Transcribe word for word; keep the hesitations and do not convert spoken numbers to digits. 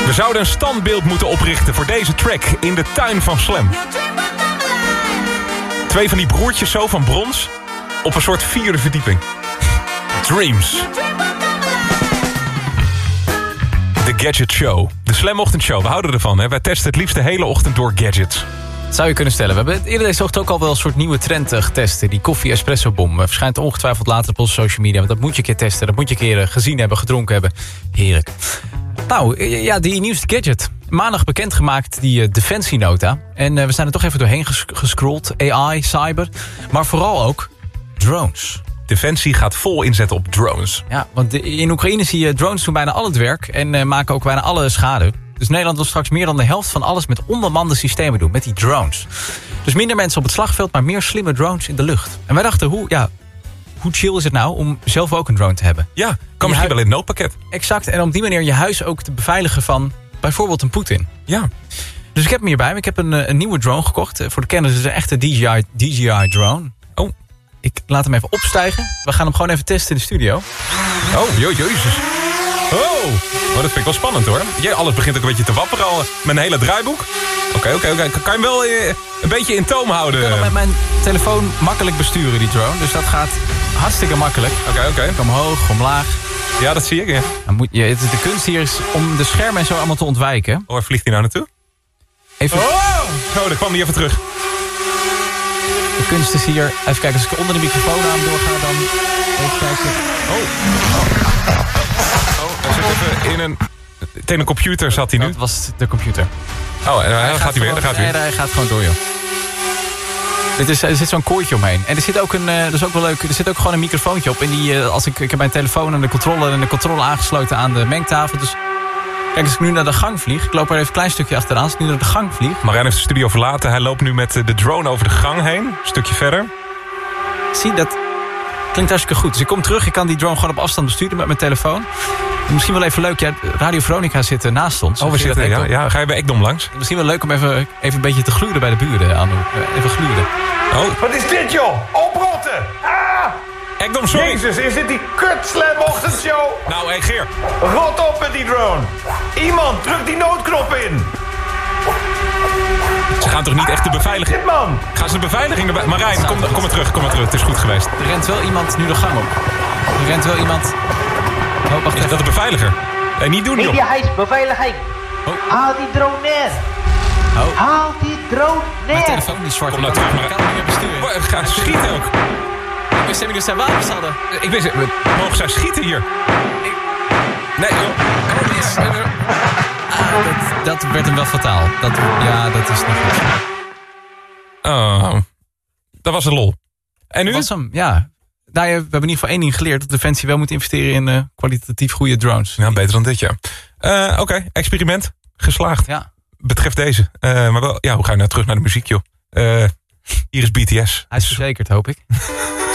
We zouden een standbeeld moeten oprichten voor deze track in de tuin van Slam. Twee van die broertjes zo van brons op een soort vierde verdieping. Dreams. De Gadget Show. De Slam Ochtendshow. We houden ervan. Hè? Wij testen het liefst de hele ochtend door gadgets. Zou je kunnen stellen. We hebben eerder deze ochtend ook al wel een soort nieuwe trend uh, getest. Die koffie-espresso-bom. Uh, verschijnt ongetwijfeld later op onze social media. Want dat moet je een keer testen. Dat moet je een keer uh, gezien hebben, gedronken hebben. Heerlijk. Nou, ja, die nieuwste gadget. Maandag bekendgemaakt, die uh, Defensienota. En uh, we zijn er toch even doorheen ges- gescrolld. A I, cyber. Maar vooral ook drones. Defensie gaat vol inzetten op drones. Ja, want de, in Oekraïne zie je drones doen bijna al het werk. En uh, maken ook bijna alle schade. Dus Nederland wil straks meer dan de helft van alles met onbemande systemen doen. Met die drones. Dus minder mensen op het slagveld, maar meer slimme drones in de lucht. En wij dachten, hoe, ja, hoe chill is het nou om zelf ook een drone te hebben? Ja, kan misschien wel in het noodpakket. Exact, en op die manier je huis ook te beveiligen van bijvoorbeeld een Poetin. Ja. Dus ik heb hem hierbij. Ik heb een, een nieuwe drone gekocht. Voor de kenners is het een echte D J I, D J I drone. Oh. Ik laat hem even opstijgen. We gaan hem gewoon even testen in de studio. Oh, jo, jezus. Oh, oh, dat vind ik wel spannend hoor. Jij, alles begint ook een beetje te wapperen al met een hele draaiboek. Oké, oké, oké. Kan je hem wel eh, een beetje in toom houden? Ik kan hem met mijn telefoon makkelijk besturen, die drone. Dus dat gaat hartstikke makkelijk. Oké, okay, oké. Okay. Omhoog, omlaag. Ja, dat zie ik, ja. Dan moet je, het, de kunst hier is om de schermen en zo allemaal te ontwijken. Oh, waar vliegt hij nou naartoe? Even... Oh, oh, daar kwam hij even terug. De kunst is hier... Even kijken, als ik onder de microfoon aan doorga, dan... Even kijken. Oh. Oh, hij zit even in een... Tegen een computer zat hij nu. Dat was de computer. Oh, en hij gaat, gaat hij weer, gewoon, daar gaat hij weer. Nee, hij gaat gewoon door, joh. Dit is, er zit zo'n koordje omheen. En er zit ook een, uh, dat is ook wel leuk, er zit ook gewoon een microfoontje op. En die, uh, als ik, ik heb mijn telefoon en de controle en de controle aangesloten aan de mengtafel. Dus kijk, als ik nu naar de gang vlieg, ik loop er even een klein stukje achteraan. Als ik nu naar de gang vlieg. Marijn heeft de studio verlaten. Hij loopt nu met de drone over de gang heen. Een stukje verder. Zie, dat klinkt hartstikke goed. Dus ik kom terug, ik kan die drone gewoon op afstand besturen met mijn telefoon. En misschien wel even leuk, ja, Radio Veronica zit er naast ons. Oh, we zitten, ja, ja. Ga je bij Ekdom langs? Misschien wel leuk om even, even een beetje te gluren bij de buren, Anu. Even gluren. Oh. Wat is dit, joh? Oprotten! Ah! Ekdom, sorry. Jezus, is dit die kut-Slam Ochtendshow? Nou, hé, hey, Geer. Rot op met die drone. Iemand, druk die noodknop in. Ze gaan toch niet echt de beveiliging... Dit man. Gaan ze de beveiliging... Be- Marijn, kom, kom maar terug, kom maar terug. Het is goed geweest. Er rent wel iemand nu de gang op. Er rent wel iemand... Oh, wacht is even. dat de beveiliger? Nee, niet doen, joh. Mediahuis, beveiliging. Oh. Haal die drone neer. Oh. Haal die drone neer. Mijn telefoon is zwart. Kom nou ik terug, kan maar- ik kan hem niet meer besturen. Oh, Ga schieten ook. Ik wist helemaal niet dat zij wapens hadden. Ik wist... Mogen zij schieten hier? Nee, joh. Oh, yes. Ah, dat, dat werd hem wel fataal. Dat, ja, dat is niet goed. Oh, dat was een lol. En nu? Dat was hem, ja. Nou, ja, we hebben in ieder geval één ding geleerd. Dat Defensie wel moet investeren in uh, kwalitatief goede drones. Ja, beter dan dit, ja. Uh, Oké, okay. Experiment. Geslaagd. Ja. Betreft deze. Uh, maar wel, ja, hoe ga je nou terug naar de muziek, joh? Uh, hier is B T S. Hij is verzekerd, hoop ik.